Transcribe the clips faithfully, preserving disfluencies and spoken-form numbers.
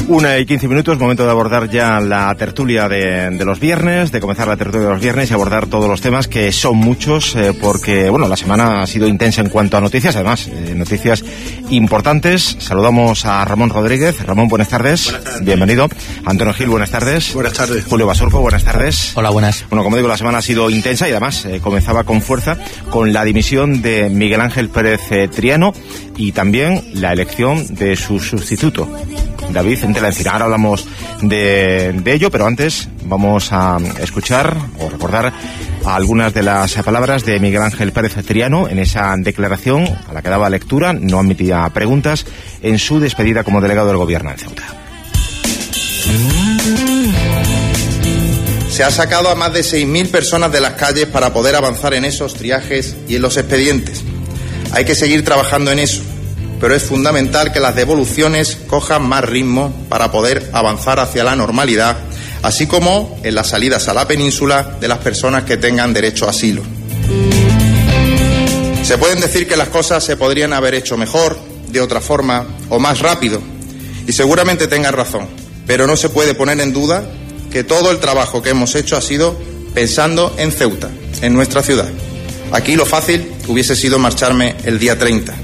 Una y quince minutos, momento de abordar ya la tertulia de, de los viernes, de comenzar la tertulia de los viernes y abordar todos los temas, que son muchos, eh, porque, bueno, la semana ha sido intensa en cuanto a noticias, además, eh, noticias importantes. Saludamos a Ramón Rodríguez. Ramón, buenas tardes. Buenas tardes. Bienvenido. Antonio Gil, buenas tardes. Buenas tardes. Julio Basurco, buenas tardes. Hola, buenas. Bueno, como digo, la semana ha sido intensa y además eh, comenzaba con fuerza con la dimisión de Miguel Ángel Pérez eh, Triano y también la elección de su sustituto, David de la Encina. Ahora hablamos de, de ello, pero antes vamos a escuchar o recordar algunas de las palabras de Miguel Ángel Pérez Triano en esa declaración a la que daba lectura, no admitía preguntas, en su despedida como delegado del gobierno en Ceuta. Se ha sacado a más de seis mil personas de las calles para poder avanzar en esos triajes y en los expedientes. Hay que seguir trabajando en eso, pero es fundamental que las devoluciones cojan más ritmo para poder avanzar hacia la normalidad, así como en las salidas a la península de las personas que tengan derecho a asilo. Se pueden decir que las cosas se podrían haber hecho mejor, de otra forma o más rápido, y seguramente tengan razón, pero no se puede poner en duda que todo el trabajo que hemos hecho ha sido pensando en Ceuta, en nuestra ciudad. Aquí lo fácil hubiese sido marcharme el día treinta.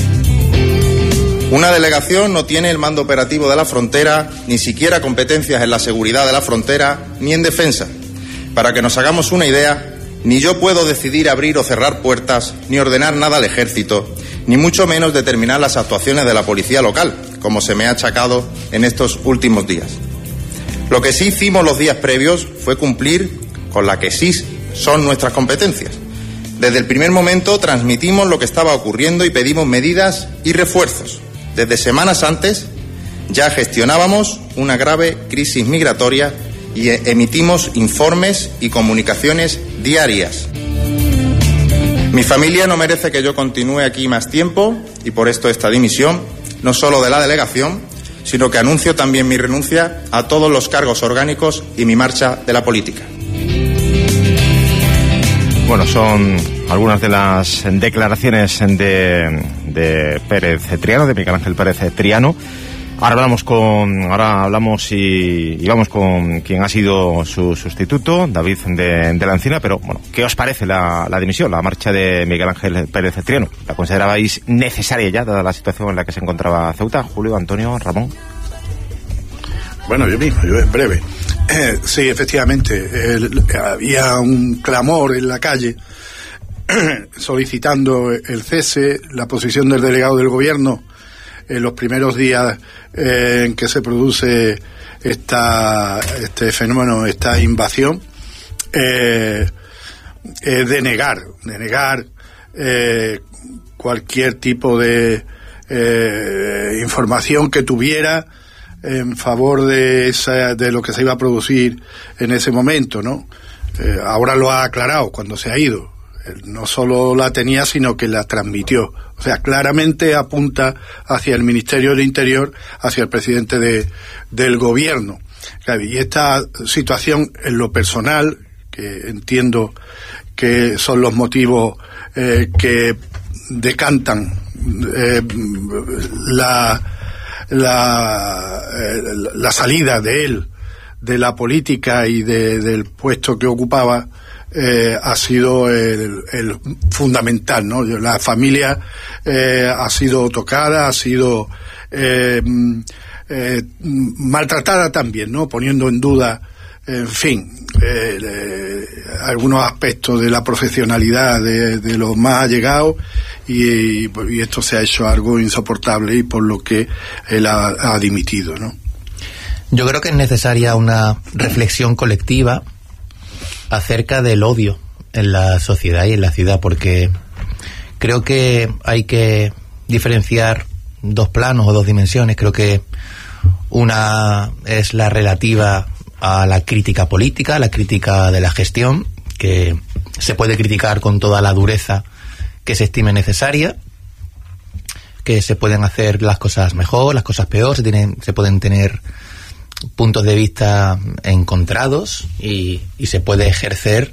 Una delegación no tiene el mando operativo de la frontera, ni siquiera competencias en la seguridad de la frontera, ni en defensa. Para que nos hagamos una idea, ni yo puedo decidir abrir o cerrar puertas, ni ordenar nada al ejército, ni mucho menos determinar las actuaciones de la policía local, como se me ha achacado en estos últimos días. Lo que sí hicimos los días previos fue cumplir con la que sí son nuestras competencias. Desde el primer momento transmitimos lo que estaba ocurriendo y pedimos medidas y refuerzos. Desde semanas antes ya gestionábamos una grave crisis migratoria y emitimos informes y comunicaciones diarias. Mi familia no merece que yo continúe aquí más tiempo y por esto esta dimisión, no solo de la delegación, sino que anuncio también mi renuncia a todos los cargos orgánicos y mi marcha de la política. Bueno, son algunas de las declaraciones de, de Pérez Triano, de Miguel Ángel Pérez Triano. Ahora hablamos con, ahora hablamos y, y vamos con quien ha sido su sustituto, David de, de la Encina, pero bueno, ¿qué os parece la, la dimisión, la marcha de Miguel Ángel Pérez Triano? ¿La considerabais necesaria ya, dada la situación en la que se encontraba Ceuta? Julio, Antonio, Ramón. Bueno, yo mismo, yo en breve. Eh, sí, efectivamente, el, había un clamor en la calle solicitando el cese, la posición del delegado del gobierno en los primeros días eh, en que se produce esta, este fenómeno, esta invasión, eh, eh, de negar, de negar eh, cualquier tipo de eh, información que tuviera en favor de esa, de lo que se iba a producir en ese momento, ¿no? Eh, ahora lo ha aclarado cuando se ha ido. Él no solo la tenía, sino que la transmitió. O sea, claramente apunta hacia el Ministerio del Interior, hacia el presidente de, del gobierno. Y esta situación, en lo personal, que entiendo que son los motivos eh, que decantan eh, la La, eh, la salida de él de la política y de, del puesto que ocupaba, eh, ha sido el, el fundamental, ¿no? La familia eh, ha sido tocada, ha sido eh, eh, maltratada también, ¿no? Poniendo en duda, en fin, eh, eh, algunos aspectos de la profesionalidad de, de los más allegados, y, y esto se ha hecho algo insoportable, y por lo que él ha, ha dimitido, ¿no? Yo creo que es necesaria una reflexión colectiva acerca del odio en la sociedad y en la ciudad, porque creo que hay que diferenciar dos planos o dos dimensiones. Creo que una es la relativa a la crítica política, la crítica de la gestión, que se puede criticar con toda la dureza que se estime necesaria, que se pueden hacer las cosas mejor, las cosas peor, se tienen, se pueden tener puntos de vista encontrados y, y se puede ejercer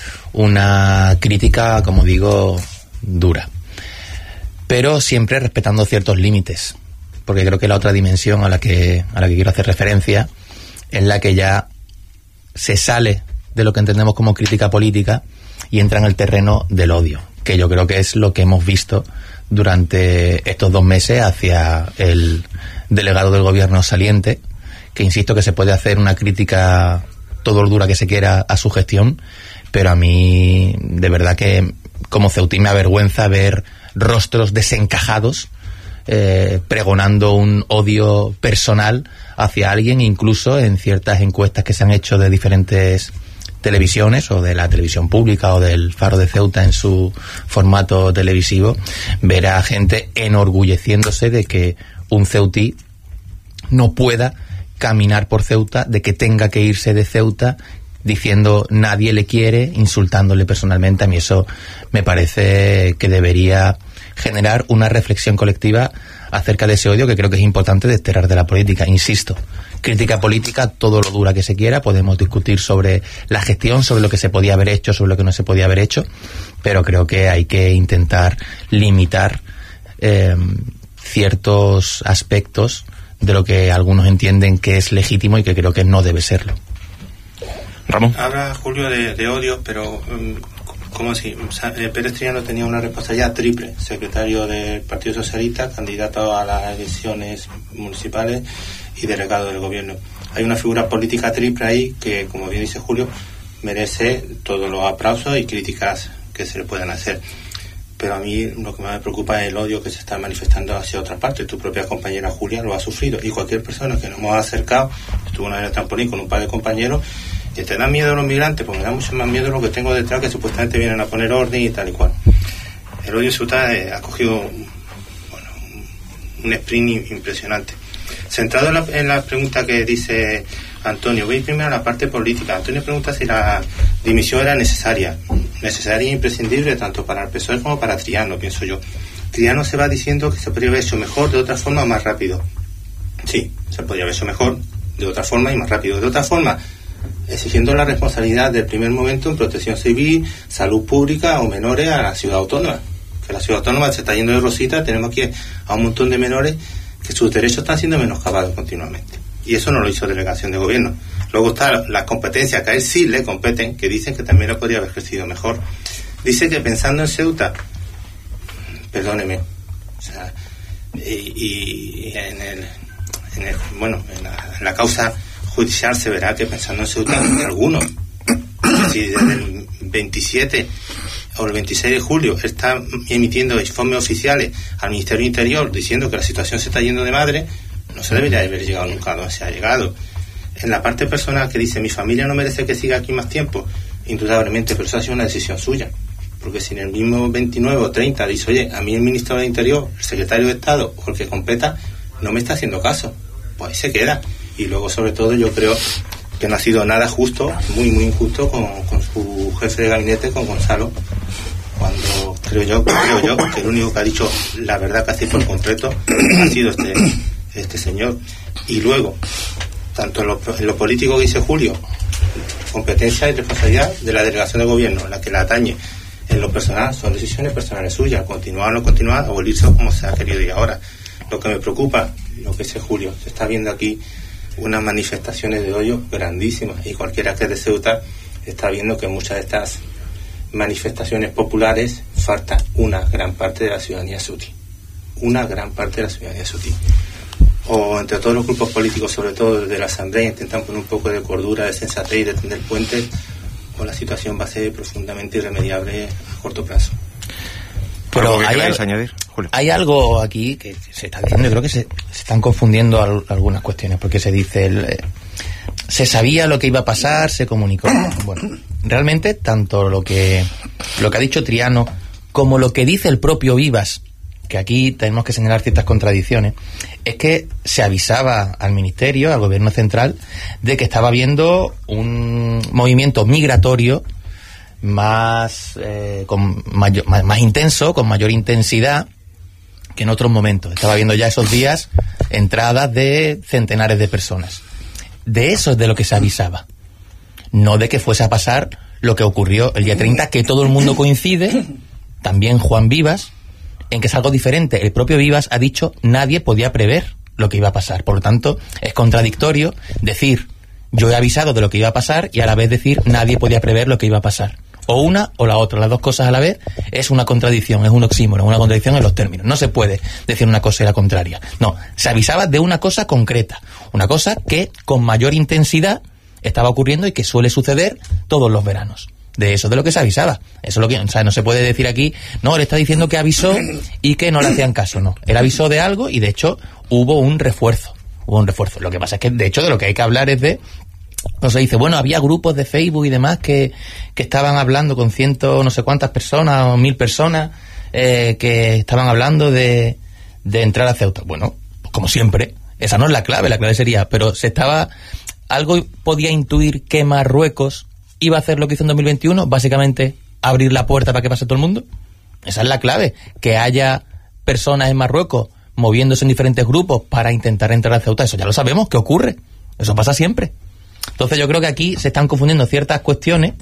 una crítica, como digo, dura, pero siempre respetando ciertos límites. porque creo que la otra dimensión a la que a la que quiero hacer referencia es la que ya se sale de lo que entendemos como crítica política y entra en el terreno del odio, que yo creo que es lo que hemos visto durante estos dos meses hacia el delegado del gobierno saliente, que insisto que se puede hacer una crítica todo lo dura que se quiera a su gestión, pero a mí de verdad que como ceutí me avergüenza ver rostros desencajados eh, pregonando un odio personal hacia alguien, incluso en ciertas encuestas que se han hecho de diferentes televisiones o de la televisión pública o del Faro de Ceuta en su formato televisivo, ver a gente enorgulleciéndose de que un ceutí no pueda caminar por Ceuta, de que tenga que irse de Ceuta diciendo nadie le quiere, insultándole personalmente. A mí eso me parece que debería generar una reflexión colectiva acerca de ese odio que creo que es importante desterrar de la política. Insisto, crítica política, todo lo dura que se quiera, podemos discutir sobre la gestión, sobre lo que se podía haber hecho, sobre lo que no se podía haber hecho, pero creo que hay que intentar limitar eh, ciertos aspectos de lo que algunos entienden que es legítimo y que creo que no debe serlo. Ramón. Habla Julio de, de odio, pero um, ¿cómo así? O sea, Pérez Triano tenía una responsabilidad triple: secretario del Partido Socialista, candidato a las elecciones municipales y delegado del gobierno. Hay una figura política triple ahí que, como bien dice Julio, merece todos los aplausos y críticas que se le puedan hacer. Pero a mí lo que más me preocupa es el odio que se está manifestando hacia otra parte. Tu propia compañera Julia lo ha sufrido, y cualquier persona que nos hemos acercado, estuvo una vez en el trampolín con un par de compañeros, y te da miedo a los migrantes, pues me da mucho más miedo lo que tengo detrás, que supuestamente vienen a poner orden y tal y cual. El odio en Ceuta eh, ha cogido bueno, un sprint impresionante. Centrado en la, en la pregunta que dice Antonio, voy primero a la parte política. Antonio pregunta si la dimisión era necesaria. Necesaria e imprescindible tanto para el P S O E como para Triano, pienso yo. Triano se va diciendo que se podría haber hecho mejor, de otra forma, más rápido. Sí, se podría haber hecho mejor, de otra forma y más rápido. De otra forma, exigiendo la responsabilidad del primer momento en protección civil, salud pública o menores a la ciudad autónoma. Que la ciudad autónoma se está yendo de rosita, tenemos aquí a un montón de menores que sus derechos están siendo menoscabados continuamente. Y eso no lo hizo delegación de gobierno. Luego están las competencias que a él sí le competen, que dicen que también lo podría haber ejercido mejor. Dice que pensando en Ceuta, perdóneme, o sea, y, y en el, en el bueno, en la, en la causa judicial se verá que pensando en Ceuta, algunos, si desde el veintisiete o el veintiséis de julio está emitiendo informes oficiales al Ministerio del Interior diciendo que la situación se está yendo de madre, no se debería haber llegado nunca a donde se ha llegado. En la parte personal que dice mi familia no merece que siga aquí más tiempo, indudablemente, pero eso ha sido una decisión suya, porque si en el mismo veintinueve o treinta dice, oye, a mí el ministro del Interior, el secretario de Estado o el que competa no me está haciendo caso, pues ahí se queda. Y luego, sobre todo, yo creo que no ha sido nada justo, muy muy injusto con, con su jefe de gabinete, con Gonzalo, cuando creo yo creo yo que el único que ha dicho la verdad casi por completo ha sido este este señor. Y luego, tanto en lo, en lo político que dice Julio, competencia y responsabilidad de la delegación de gobierno, la que la atañe. En lo personal, son decisiones personales suyas, continuar o no continuar, o volverse como se ha querido ir ahora. Lo que me preocupa, lo que dice Julio, se está viendo aquí unas manifestaciones de odio grandísimas, y cualquiera que es de Ceuta está viendo que muchas de estas manifestaciones populares falta una gran parte de la ciudadanía ceutí, una gran parte de la ciudadanía ceutí. O entre todos los grupos políticos, sobre todo desde la Asamblea, intentan poner un poco de cordura, de sensatez y de tender puentes, o la situación va a ser profundamente irremediable a corto plazo. Pero ¿Qué hay, queréis al, añadir, Julio? Hay algo aquí que se está diciendo, creo que se, se están confundiendo al, algunas cuestiones, porque se dice, el, eh, se sabía lo que iba a pasar, se comunicó. Bueno, realmente, tanto lo que, lo que ha dicho Triano, como lo que dice el propio Vivas, que aquí tenemos que señalar ciertas contradicciones, es que se avisaba al Ministerio, al Gobierno Central, de que estaba habiendo un movimiento migratorio más, eh, con mayor, más, más intenso, con mayor intensidad que en otros momentos. Estaba viendo ya esos días entradas de centenares de personas. De eso es de lo que se avisaba, no de que fuese a pasar lo que ocurrió el día treinta, que todo el mundo coincide, también Juan Vivas, en que es algo diferente. El propio Vivas ha dicho nadie podía prever lo que iba a pasar. Por lo tanto, es contradictorio decir yo he avisado de lo que iba a pasar y a la vez decir nadie podía prever lo que iba a pasar. O una o la otra, las dos cosas a la vez es una contradicción, es un oxímoron, una contradicción en los términos. No se puede decir una cosa y la contraria. No, se avisaba de una cosa concreta, una cosa que con mayor intensidad estaba ocurriendo y que suele suceder todos los veranos. De eso de lo que se avisaba. Eso es lo que, o sea, no se puede decir aquí, no, él está diciendo que avisó y que no le hacían caso, no. Él avisó de algo y de hecho hubo un refuerzo, hubo un refuerzo. Lo que pasa es que de hecho de lo que hay que hablar es de, no se dice, bueno, había grupos de Facebook y demás que, que estaban hablando con ciento no sé cuántas personas o mil personas eh, que estaban hablando de, de entrar a Ceuta. Bueno, pues como siempre, esa no es la clave, la clave sería, pero se estaba, algo podía intuir que Marruecos iba a hacer lo que hizo en dos mil veintiuno, básicamente abrir la puerta para que pase todo el mundo. Esa es la clave, que haya personas en Marruecos moviéndose en diferentes grupos para intentar entrar a Ceuta. Eso ya lo sabemos, que ocurre, eso pasa siempre. Entonces yo creo que aquí se están confundiendo ciertas cuestiones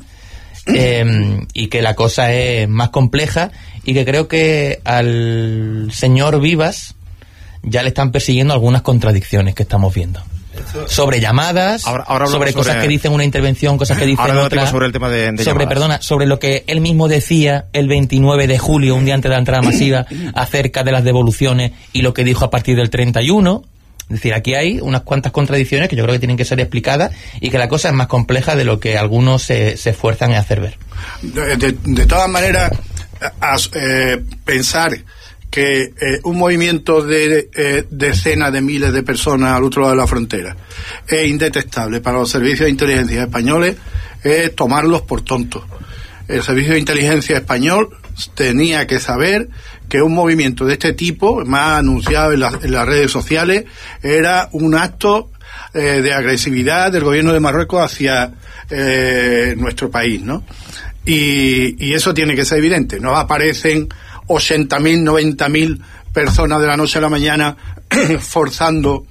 eh, y que la cosa es más compleja y que creo que al señor Vivas ya le están persiguiendo algunas contradicciones que estamos viendo. Sobre llamadas, ahora, ahora sobre cosas sobre... que dicen una intervención, cosas que dicen otra, sobre el tema de, de sobre, perdona, sobre lo que él mismo decía el veintinueve de julio, un día antes de la entrada masiva, acerca de las devoluciones y lo que dijo a partir del treinta y uno. Es decir, aquí hay unas cuantas contradicciones que yo creo que tienen que ser explicadas y que la cosa es más compleja de lo que algunos se, se esfuerzan en hacer ver. De, de, de todas maneras, a, eh, pensar que eh, un movimiento de eh, decenas de miles de personas al otro lado de la frontera es indetectable para los servicios de inteligencia españoles es tomarlos por tontos. El servicio de inteligencia español tenía que saber que un movimiento de este tipo, más anunciado en, la, en las redes sociales, era un acto eh, de agresividad del gobierno de Marruecos hacia eh, nuestro país, ¿no? Y, y eso tiene que ser evidente. No aparecen ochenta mil, noventa mil personas de la noche a la mañana forzando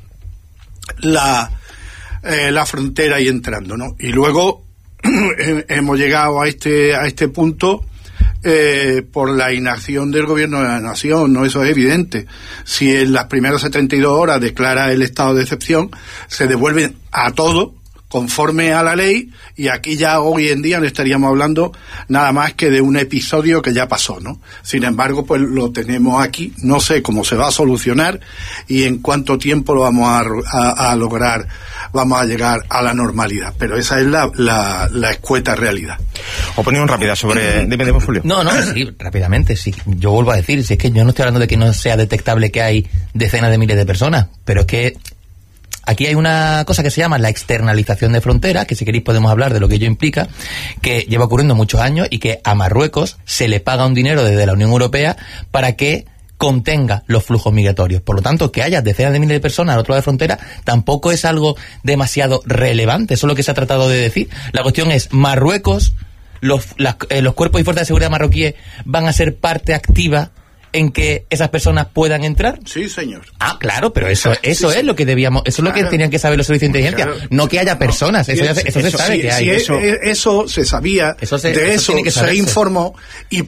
la, eh, la frontera y entrando, ¿no? Y luego hemos llegado a este, a este punto eh, por la inacción del gobierno de la nación, ¿no? Eso es evidente. Si en las primeras setenta y dos horas declara el estado de excepción, se devuelven a todo conforme a la ley, y aquí ya hoy en día no estaríamos hablando nada más que de un episodio que ya pasó, ¿no? Sin embargo, pues lo tenemos aquí, no sé cómo se va a solucionar y en cuánto tiempo lo vamos a, a, a lograr, vamos a llegar a la normalidad, pero esa es la, la, la escueta realidad. Opinión rápida sobre... Dime, dime, Julio. No, no, sí, rápidamente, sí. Yo vuelvo a decir, si es que yo no estoy hablando de que no sea detectable que hay decenas de miles de personas, pero es que aquí hay una cosa que se llama la externalización de fronteras, que si queréis podemos hablar de lo que ello implica, que lleva ocurriendo muchos años y que a Marruecos se le paga un dinero desde la Unión Europea para que contenga los flujos migratorios. Por lo tanto, que haya decenas de miles de personas al otro lado de frontera tampoco es algo demasiado relevante. Eso es lo que se ha tratado de decir. La cuestión es, Marruecos, los, las, eh, los cuerpos y fuerzas de seguridad marroquíes van a ser parte activa en que esas personas puedan entrar. Sí, señor. Ah, claro, pero eso eso sí, es sí. lo que debíamos, eso claro. es lo que tenían que saber los servicios de inteligencia, claro. no que haya personas, no, eso, ya, eso, eso se sabe sí, que hay. Sí, eso, eso se sabía, eso se, de eso, eso se, se informó y